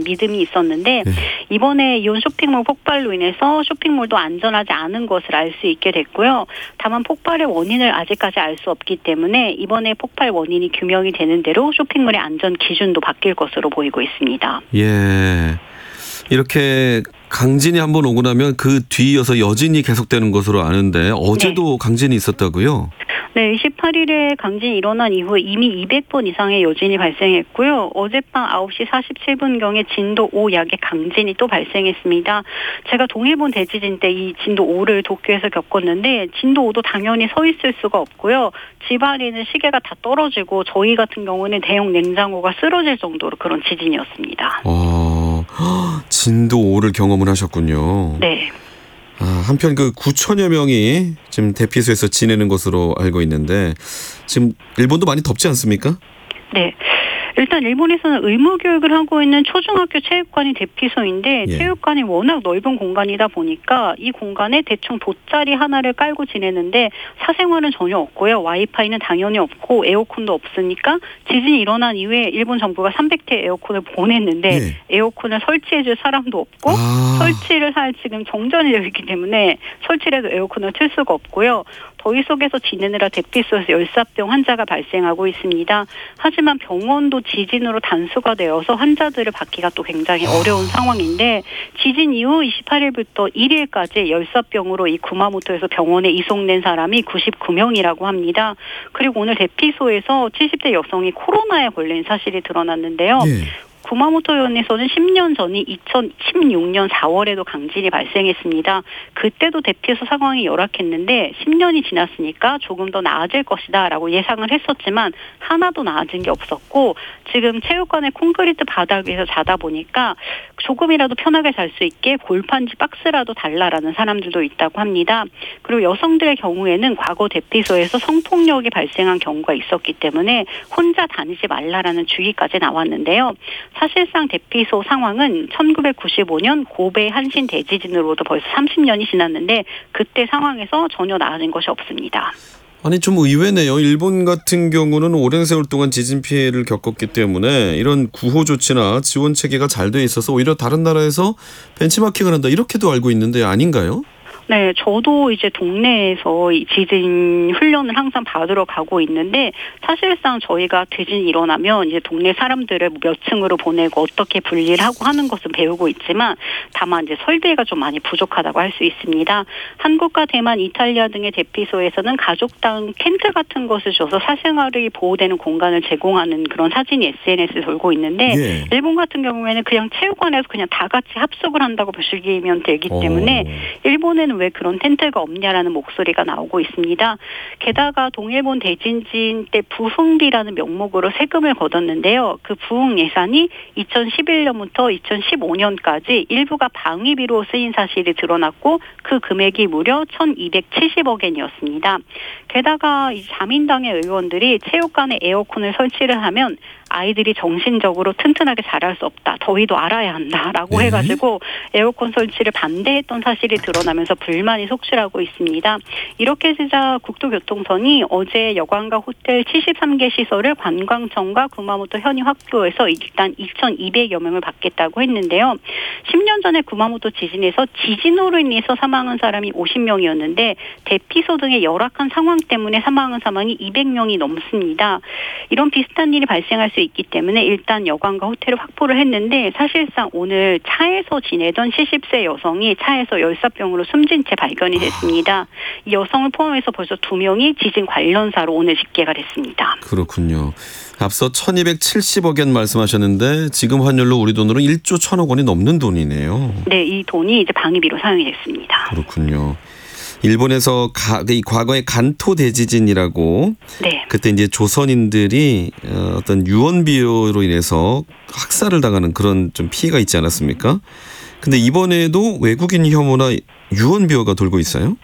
믿음이 있었는데 네. 이번에 이온 쇼핑몰 폭발로 인해서 쇼핑몰도 안전하지 않은 것을 알 수 있게 됐고요. 다만 폭발의 원인을 아직까지 알 수 없기 때문에 이번에 폭발 원인이 규명이 되는 대로 쇼핑몰의 안전 기준도 바뀔 것으로 보이고 있습니다. 예. 이렇게 강진이 한번 오고 나면 그 뒤이어서 여진이 계속되는 것으로 아는데 어제도 네. 강진이 있었다고요? 네, 18일에 강진이 일어난 이후에 이미 200번 이상의 여진이 발생했고요. 어젯밤 9시 47분경에 진도 5 약의 강진이 또 발생했습니다. 제가 동일본 대지진 때 이 진도 5를 도쿄에서 겪었는데 진도 5도 당연히 서 있을 수가 없고요. 집안에는 시계가 다 떨어지고 저희 같은 경우는 대형 냉장고가 쓰러질 정도로 그런 지진이었습니다. 진도 5를 경험을 하셨군요. 네. 한편 그 9천여 명이 지금 대피소에서 지내는 것으로 알고 있는데 지금 일본도 많이 덥지 않습니까? 네. 일단 일본에서는 의무교육을 하고 있는 초중학교 체육관이 대피소인데 예. 체육관이 워낙 넓은 공간이다 보니까 이 공간에 대충 돗자리 하나를 깔고 지내는데 사생활은 전혀 없고요. 와이파이는 당연히 없고 에어컨도 없으니까 지진이 일어난 이후에 일본 정부가 300대 에어컨을 보냈는데 예. 에어컨을 설치해줄 사람도 없고 설치를 할 지금 정전이 되어 있기 때문에 설치를 해도 에어컨을 틀 수가 없고요. 더위 속에서 지내느라 대피소에서 열사병 환자가 발생하고 있습니다. 하지만 병원도 지진으로 단수가 되어서 환자들을 받기가 또 굉장히 어려운 상황인데 지진 이후 28일부터 1일까지 열사병으로 이 구마모토에서 병원에 이송된 사람이 99명이라고 합니다. 그리고 오늘 대피소에서 70대 여성이 코로나에 걸린 사실이 드러났는데요. 예. 구마모토현에서는 10년 전인 2016년 4월에도 강진이 발생했습니다. 그때도 대피소 상황이 열악했는데 10년이 지났으니까 조금 더 나아질 것이다 라고 예상을 했었지만 하나도 나아진 게 없었고 지금 체육관의 콘크리트 바닥 위에서 자다 보니까 조금이라도 편하게 잘 수 있게 골판지 박스라도 달라라는 사람들도 있다고 합니다. 그리고 여성들의 경우에는 과거 대피소에서 성폭력이 발생한 경우가 있었기 때문에 혼자 다니지 말라라는 주의까지 나왔는데요. 사실상 대피소 상황은 1995년 고베 한신 대지진으로도 벌써 30년이 지났는데 그때 상황에서 전혀 나아진 것이 없습니다. 아니 좀 의외네요. 일본 같은 경우는 오랜 세월 동안 지진 피해를 겪었기 때문에 이런 구호 조치나 지원 체계가 잘 돼 있어서 오히려 다른 나라에서 벤치마킹을 한다 이렇게도 알고 있는데 아닌가요? 네, 저도 이제 동네에서 이 지진 훈련을 항상 받으러 가고 있는데 사실상 저희가 지진이 일어나면 이제 동네 사람들을 몇 층으로 보내고 어떻게 분리를 하고 하는 것은 배우고 있지만 다만 이제 설비가 좀 많이 부족하다고 할 수 있습니다. 한국과 대만, 이탈리아 등의 대피소에서는 가족당 텐트 같은 것을 줘서 사생활이 보호되는 공간을 제공하는 그런 사진이 SNS에 돌고 있는데 예. 일본 같은 경우에는 그냥 체육관에서 그냥 다 같이 합숙을 한다고 보시면 되기 때문에 일본에는 왜 그런 텐트가 없냐라는 목소리가 나오고 있습니다. 게다가 동일본 대지진 때 부흥비라는 명목으로 세금을 걷었는데요. 그 부흥 예산이 2011년부터 2015년까지 일부가 방위비로 쓰인 사실이 드러났고 그 금액이 무려 1,270억 엔이었습니다. 게다가 이 자민당의 의원들이 체육관에 에어컨을 설치를 하면 아이들이 정신적으로 튼튼하게 자랄 수 없다. 더위도 알아야 한다라고 해가지고 에어컨 설치를 반대했던 사실이 드러나면서 불만이 속출하고 있습니다. 이렇게 되자 국토교통청이 어제 여관과 호텔 73개 시설을 관광청과 구마모토 현이 학교에서 일단 2,200여 명을 받겠다고 했는데요. 10년 전에 구마모토 지진에서 지진으로 인해서 사망한 사람이 50명이었는데 대피소 등의 열악한 상황 때문에 사망한 사망이 200명이 넘습니다. 이런 비슷한 일이 발생할 수 있기 때문에 일단 여관과 호텔을 확보를 했는데 사실상 오늘 차에서 지내던 70세 여성이 차에서 열사병으로 숨진 채 발견이 됐습니다. 이 여성을 포함해서 벌써 2명이 지진 관련사로 오늘 집계가 됐습니다. 그렇군요. 앞서 1,270억 엔 말씀하셨는데 지금 환율로 우리 돈으로 1조 1,000억 원이 넘는 돈이네요. 네, 이 돈이 이제 방위비로 사용이 됐습니다. 그렇군요. 일본에서 이 과거의 간토 대지진이라고 네. 그때 이제 조선인들이 어떤 유언비어로 인해서 학살을 당하는 그런 좀 피해가 있지 않았습니까? 근데 이번에도 외국인 혐오나 유언비어가 돌고 있어요?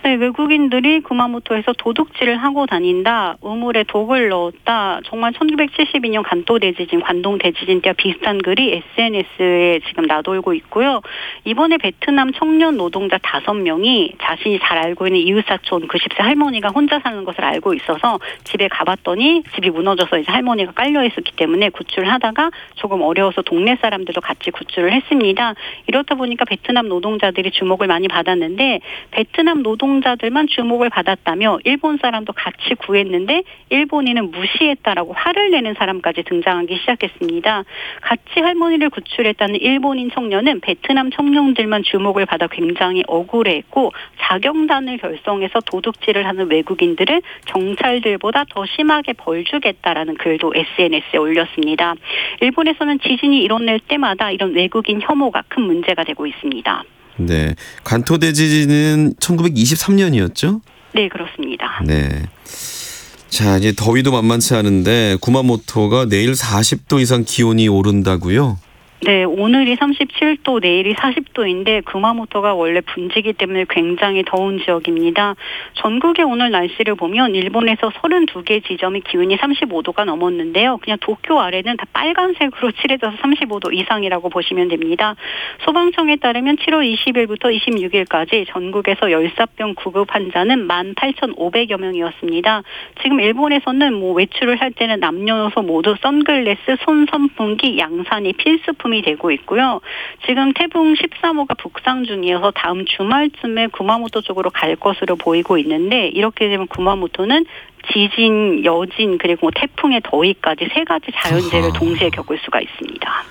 네, 외국인들이 구마모토에서 도둑질을 하고 다닌다, 우물에 독을 넣었다, 정말 1972년 간도 대지진, 관동 대지진 때와 비슷한 글이 SNS에 지금 나돌고 있고요. 이번에 베트남 청년 노동자 5명이 자신이 잘 알고 있는 이웃사촌 90세 할머니가 혼자 사는 것을 알고 있어서 집에 가봤더니 집이 무너져서 이제 할머니가 깔려 있었기 때문에 구출을 하다가 조금 어려워서 동네 사람들도 같이 구출을 했습니다. 이렇다 보니까 베트남 노동자들이 주목을 많이 받았는데, 베트남 노동자들만 주목을 받았다며 일본 사람도 같이 구했는데 일본인은 무시했다라고 화를 내는 사람까지 등장하기 시작했습니다. 같이 할머니를 구출했다는 일본인 청년은 베트남 청년들만 주목을 받아 굉장히 억울해했고, 자경단을 결성해서 도둑질을 하는 외국인들을 경찰들보다 더 심하게 벌 주겠다라는 글도 SNS에 올렸습니다. 일본에서는 지진이 일어날 때마다 이런 외국인 혐오가 큰 문제가 되고 있습니다. 네, 간토 대지진은 1923년이었죠? 네, 그렇습니다. 네. 자, 이제 더위도 만만치 않은데 구마모토가 내일 40도 이상 기온이 오른다고요? 네, 오늘이 37도, 내일이 40도인데 구마모토가 원래 분지기 때문에 굉장히 더운 지역입니다. 전국의 오늘 날씨를 보면 일본에서 32개 지점이 기온이 35도가 넘었는데요. 그냥 도쿄 아래는 다 빨간색으로 칠해져서 35도 이상이라고 보시면 됩니다. 소방청에 따르면 7월 20일부터 26일까지 전국에서 열사병 구급 환자는 18,500여 명이었습니다. 지금 일본에서는 외출을 할 때는 남녀노소 모두 선글라스, 손 선풍기, 양산이 필수품이 되고 있고요. 지금 태풍 13호가 북상 중이어서 다음 주말쯤에 구마모토 쪽으로 갈 것으로 보이고 있는데, 이렇게 되면 구마모토는 지진, 여진, 그리고 태풍의 더위까지 3가지 자연재해를 동시에 겪을 수가 있습니다.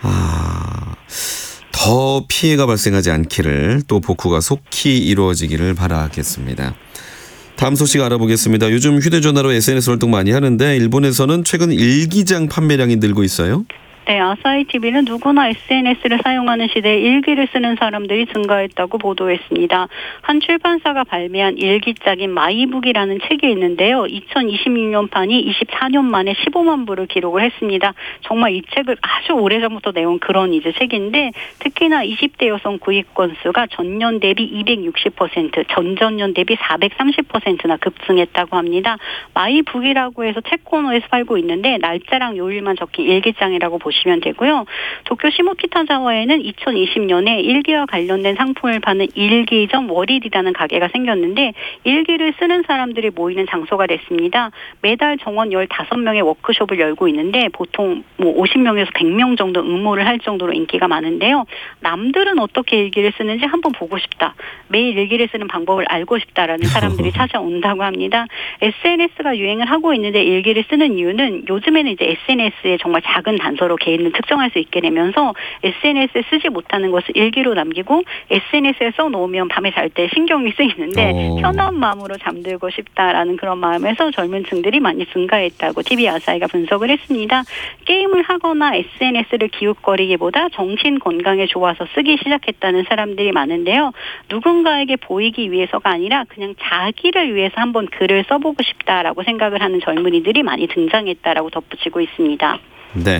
더 피해가 발생하지 않기를, 또 복구가 속히 이루어지기를 바라겠습니다. 다음 소식 알아보겠습니다. 요즘 휴대전화로 SNS 활동 많이 하는데 일본에서는 최근 일기장 판매량이 늘고 있어요? 네, 아사히TV는 누구나 SNS를 사용하는 시대에 일기를 쓰는 사람들이 증가했다고 보도했습니다. 한 출판사가 발매한 일기장인 마이북이라는 책이 있는데요. 2026년판이 24년 만에 15만 부를 기록을 했습니다. 정말 이 책을 아주 오래전부터 내온 그런 이제 책인데, 특히나 20대 여성 구입 건수가 전년 대비 260%, 전전년 대비 430%나 급증했다고 합니다. 마이북이라고 해서 책 코너에서 팔고 있는데 날짜랑 요일만 적힌 일기장이라고 보시면 되고요. 도쿄 시모키타자와에는 2020년에 일기와 관련된 상품을 파는 일기점 월일이라는 가게가 생겼는데, 일기를 쓰는 사람들이 모이는 장소가 됐습니다. 매달 정원 15명의 워크숍을 열고 있는데 보통 50명에서 100명 정도 응모를 할 정도로 인기가 많은데요. 남들은 어떻게 일기를 쓰는지 한번 보고 싶다, 매일 일기를 쓰는 방법을 알고 싶다라는 사람들이 찾아온다고 합니다. SNS가 유행을 하고 있는데 일기를 쓰는 이유는 요즘에는 이제 SNS에 정말 작은 단서로 개인을 특정할 수 있게 되면서 SNS에 쓰지 못하는 것을 일기로 남기고 SNS에 써놓으면 밤에 잘 때 신경이 쓰이는데 편한 마음으로 잠들고 싶다라는 그런 마음에서 젊은 층들이 많이 증가했다고 TV 아사히가 분석을 했습니다. 게임을 하거나 SNS를 기웃거리기보다 정신 건강에 좋아서 쓰기 시작했다는 사람들이 많은데요. 누군가에게 보이기 위해서가 아니라 그냥 자기를 위해서 한번 글을 써보고 싶다라고 생각을 하는 젊은이들이 많이 등장했다라고 덧붙이고 있습니다. 네.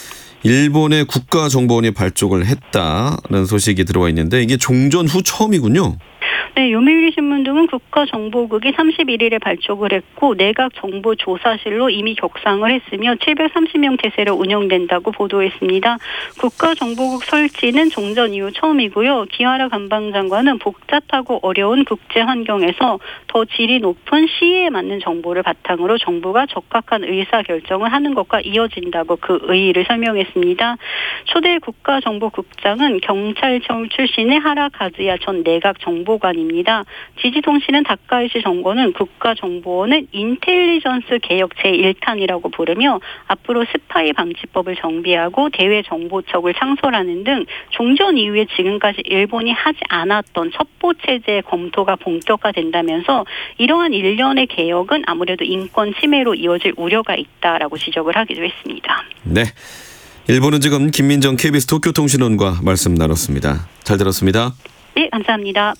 일본의 국가정보원이 발족을 했다는 소식이 들어와 있는데 이게 종전 후 처음이군요. 네, 요미우리 신문 등은 국가정보국이 31일에 발족을 했고 내각정보조사실로 이미 격상을 했으며 730명 태세로 운영된다고 보도했습니다. 국가정보국 설치는 종전 이후 처음이고요. 기하라 관방장관은 복잡하고 어려운 국제 환경에서 더 질이 높은 시의에 맞는 정보를 바탕으로 정부가 적합한 의사결정을 하는 것과 이어진다고 그 의의를 설명했습니다. 초대 국가정보국장은 경찰청 출신의 하라 가즈야 전 내각정보관입니다. 지지통신은 다카이시 정권은 국가정보원을 인텔리전스 개혁 제1탄이라고 부르며 앞으로 스파이 방지법을 정비하고 대외정보청을 창설하는 등 종전 이후에 지금까지 일본이 하지 않았던 첩보체제의 검토가 본격화된다면서 이러한 일련의 개혁은 아무래도 인권 침해로 이어질 우려가 있다라고 지적을 하기도 했습니다. 네, 일본은 지금 김민정 KBS 도쿄통신원과 말씀 나눴습니다. 잘 들었습니다. 네, 감사합니다.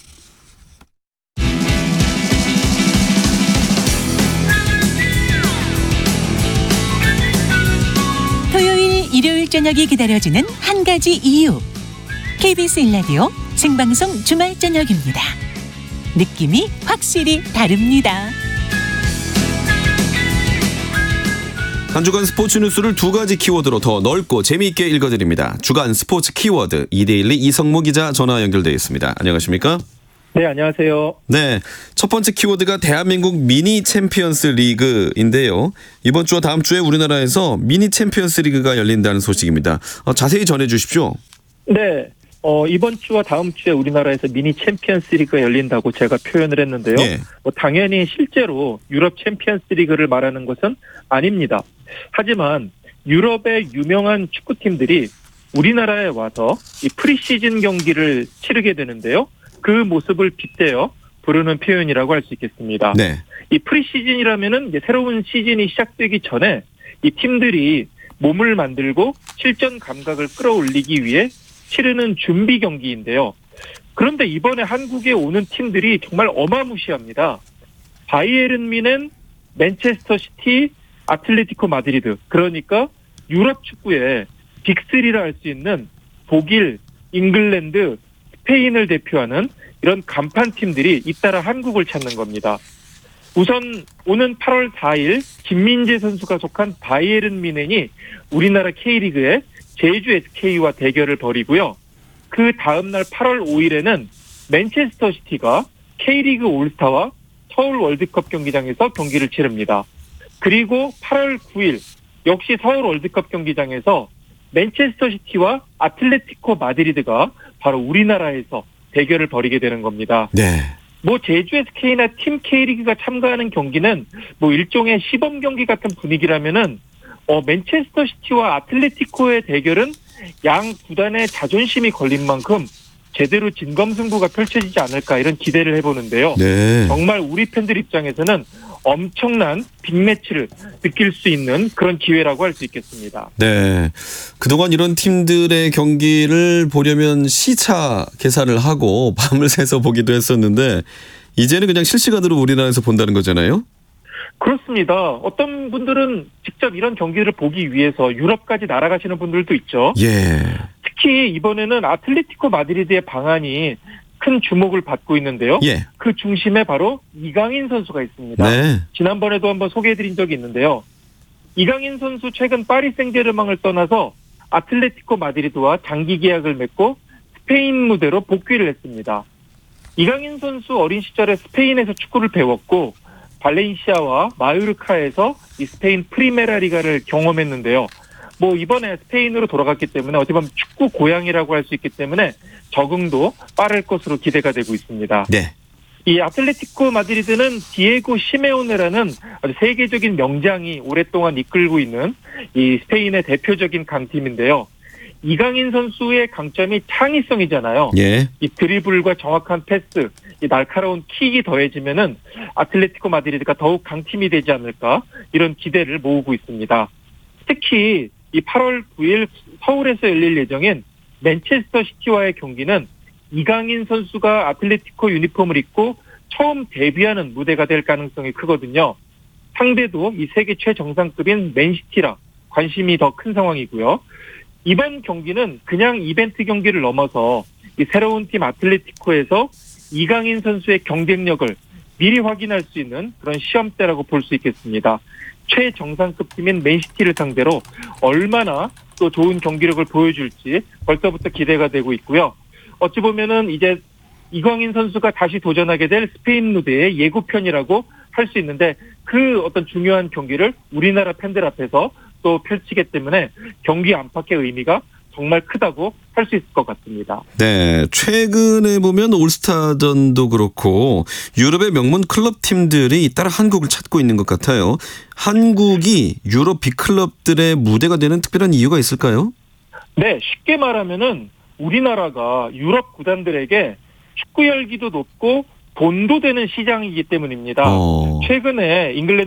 토요일, 일요일 저녁이 기다려지는 한 가지 이유. KBS 1라디오 생방송 주말 저녁입니다. 느낌이 확실히 다릅니다. 한 주간 스포츠 뉴스를 두 가지 키워드로 더 넓고 재미있게 읽어드립니다. 주간 스포츠 키워드 이데일리 이성무 기자 전화 연결되어 있습니다. 안녕하십니까? 네, 안녕하세요. 네, 첫 번째 키워드가 대한민국 미니 챔피언스 리그인데요. 이번 주와 다음 주에 우리나라에서 미니 챔피언스 리그가 열린다는 소식입니다. 자세히 전해주십시오. 네, 이번 주와 다음 주에 우리나라에서 미니 챔피언스 리그가 열린다고 제가 표현을 했는데요. 예. 당연히 실제로 유럽 챔피언스 리그를 말하는 것은 아닙니다. 하지만 유럽의 유명한 축구팀들이 우리나라에 와서 이 프리시즌 경기를 치르게 되는데요. 그 모습을 빗대어 부르는 표현이라고 할 수 있겠습니다. 네. 이 프리시즌이라면은 이제 새로운 시즌이 시작되기 전에 이 팀들이 몸을 만들고 실전 감각을 끌어올리기 위해 치르는 준비 경기인데요. 그런데 이번에 한국에 오는 팀들이 정말 어마무시합니다. 바이에른 뮌헨, 맨체스터 시티, 아틀레티코 마드리드. 그러니까 유럽 축구의 빅3라 할 수 있는 독일, 잉글랜드, 스페인을 대표하는 이런 간판 팀들이 잇따라 한국을 찾는 겁니다. 우선 오는 8월 4일 김민재 선수가 속한 바이에른 뮌헨이 우리나라 K리그의 제주 SK와 대결을 벌이고요. 그 다음날 8월 5일에는 맨체스터 시티가 K리그 올스타와 서울 월드컵 경기장에서 경기를 치릅니다. 그리고 8월 9일 역시 서울 월드컵 경기장에서 맨체스터 시티와 아틀레티코 마드리드가 바로 우리나라에서 대결을 벌이게 되는 겁니다. 네. 제주 SK나 팀 K리그가 참가하는 경기는 일종의 시범 경기 같은 분위기라면은 맨체스터 시티와 아틀레티코의 대결은 양 구단의 자존심이 걸린 만큼 제대로 진검승부가 펼쳐지지 않을까 이런 기대를 해보는데요. 네. 정말 우리 팬들 입장에서는 엄청난 빅매치를 느낄 수 있는 그런 기회라고 할 수 있겠습니다. 네. 그동안 이런 팀들의 경기를 보려면 시차 계산을 하고 밤을 새서 보기도 했었는데 이제는 그냥 실시간으로 우리나라에서 본다는 거잖아요? 그렇습니다. 어떤 분들은 직접 이런 경기를 보기 위해서 유럽까지 날아가시는 분들도 있죠. 예. 특히 이번에는 아틀레티코 마드리드의 방안이 큰 주목을 받고 있는데요. 예. 그 중심에 바로 이강인 선수가 있습니다. 네. 지난번에도 한번 소개해드린 적이 있는데요. 이강인 선수 최근 파리 생제르맹을 떠나서 아틀레티코 마드리드와 장기 계약을 맺고 스페인 무대로 복귀를 했습니다. 이강인 선수 어린 시절에 스페인에서 축구를 배웠고 발렌시아와 마요르카에서 이 스페인 프리메라 리가를 경험했는데요. 이번에 스페인으로 돌아갔기 때문에 어찌 보면 축구 고향이라고 할 수 있기 때문에 적응도 빠를 것으로 기대가 되고 있습니다. 네. 이 아틀레티코 마드리드는 디에고 시메오네라는 아주 세계적인 명장이 오랫동안 이끌고 있는 이 스페인의 대표적인 강팀인데요. 이강인 선수의 강점이 창의성이잖아요. 예. 이 드리블과 정확한 패스, 이 날카로운 킥이 더해지면은 아틀레티코 마드리드가 더욱 강팀이 되지 않을까 이런 기대를 모으고 있습니다. 특히 이 8월 9일 서울에서 열릴 예정인 맨체스터 시티와의 경기는 이강인 선수가 아틀레티코 유니폼을 입고 처음 데뷔하는 무대가 될 가능성이 크거든요. 상대도 이 세계 최정상급인 맨시티라 관심이 더 큰 상황이고요. 이번 경기는 그냥 이벤트 경기를 넘어서 이 새로운 팀 아틀레티코에서 이강인 선수의 경쟁력을 미리 확인할 수 있는 그런 시험대라고 볼 수 있겠습니다. 최정상급 팀인 맨시티를 상대로 얼마나 또 좋은 경기력을 보여줄지 벌써부터 기대가 되고 있고요. 어찌 보면은 이제 이강인 선수가 다시 도전하게 될 스페인 무대의 예고편이라고 할 수 있는데 그 어떤 중요한 경기를 우리나라 팬들 앞에서 또 펼치기 때문에 경기 안팎의 의미가 정말 크다고 할 수 있을 것 같습니다. 네, 최근에 보면 올스타전도 그렇고 유럽의 명문 클럽 팀들이 잇따라 한국을 찾고 있는 것 같아요. 한국이 유럽 빅클럽들의 무대가 되는 특별한 이유가 있을까요? 네, 쉽게 말하면은 우리나라가 유럽 구단들에게 축구 열기도 높고 돈도 되는 시장이기 때문입니다. 최근에 잉글랜드